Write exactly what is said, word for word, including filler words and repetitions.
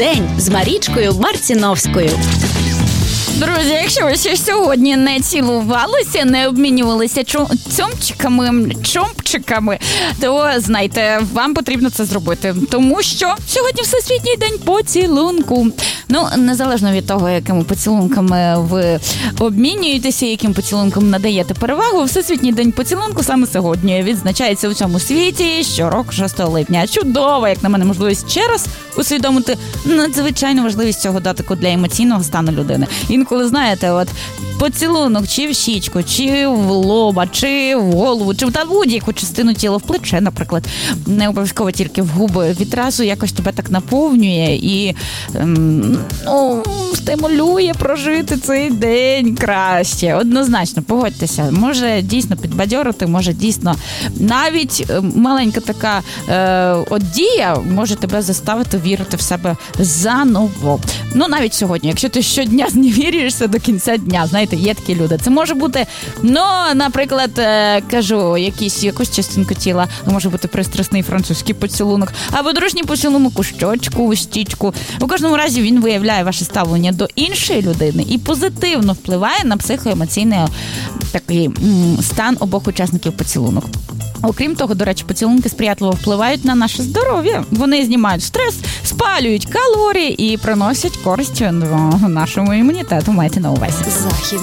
День з Марічкою Марціновською. Друзі, якщо ви ще сьогодні не цілувалися, не обмінювалися цьомчиками, чомпчиками, то, знайте, вам потрібно це зробити. Тому що сьогодні Всесвітній день поцілунку. Ну, незалежно від того, якими поцілунками ви обмінюєтеся, яким поцілунком надаєте перевагу, Всесвітній день поцілунку саме сьогодні відзначається у всьому світі щороку шостого липня. Чудова, як на мене, можливість ще раз усвідомити надзвичайну важливість цього датику для емоційного стану людини. Інколи, знаєте, от поцілунок чи в щічку, чи в лоба, чи в голову, чи в та будь-яку частину тіла, в плече, наприклад, не обов'язково тільки в губи, відразу якось тебе так наповнює і ем, ну, стимулює прожити цей день краще. Однозначно, погодьтеся, може дійсно підбадьорити, може дійсно навіть маленька така е, от дія може тебе заставити вірити в себе заново. Ну, навіть сьогодні, якщо ти щодня зневірюєшся до кінця дня, знаєте, є такі люди. Це може бути, ну, наприклад, е, кажу, якісь, якусь частинку тіла, може бути пристрасний французький поцілунок, або дружній поцілунок у щочку, у стічку. У кожному разі він виявляє ваше ставлення до іншої людини і позитивно впливає на психоемоційний такий м, стан обох учасників поцілунок. Окрім того, до речі, поцілунки сприятливо впливають на наше здоров'я. Вони знімають стрес, спалюють калорії і приносять користь нашому імунітету, майте на увазі. Захід.